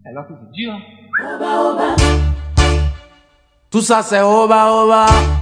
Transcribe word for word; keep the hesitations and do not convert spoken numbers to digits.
Alors que c'est dur. Tout ça c'est oba oba.